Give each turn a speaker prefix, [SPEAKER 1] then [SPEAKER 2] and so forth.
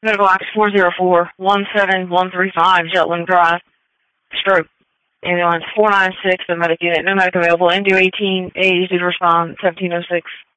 [SPEAKER 1] Medical Box 404-17135, Jetland Drive, stroke. Ambulance 496, the medic unit, no medic available. NDO 18, A, easy to respond, 1706.